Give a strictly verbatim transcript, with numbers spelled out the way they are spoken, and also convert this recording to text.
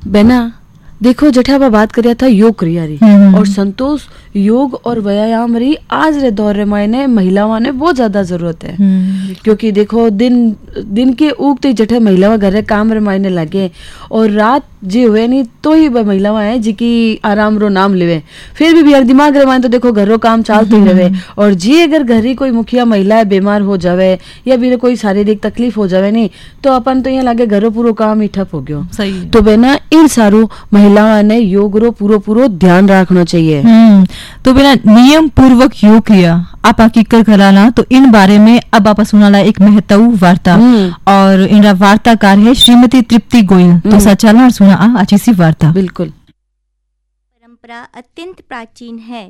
बेना देखो जठा बात करिया था योग क्रिया री और संतोष योग और व्यायाम री आज रे दौर रे मायने महिलाओं ने बहुत ज्यादा जरूरत है। क्योंकि देखो दिन दिन के उगते जठे महिलाओं घर काम रे मायने लगे और रात जी हुए नहीं तो ही महिलाएं है जिकी आराम रो नाम लेवे फिर भी बिहार दिमाग रे मायने तो देखो घरों काम चलते ही रहे और जी अगर घर ही कोई मुखिया महिला बीमार हो जावे या भी कोई शारीरिक तकलीफ हो जावे नहीं तो अपन तो यहाँ लागे घरों पूरा काम ही ठप हो गयो। सही तो बेना इन सारू महिलाओं ने योग रो पूरो पूरो ध्यान रखना चाहिए। हम्म तो बेना नियम पूर्वक योग किया आप किकर कराना तो इन बारे में अब आप सुनाला एक महत्व वार्ता और इनरा वार्ताकार है श्रीमती तृप्ति गोयल। तो सचाला सुना आ अच्छी सी वार्ता। बिल्कुल। परंपरा अत्यंत प्राचीन है।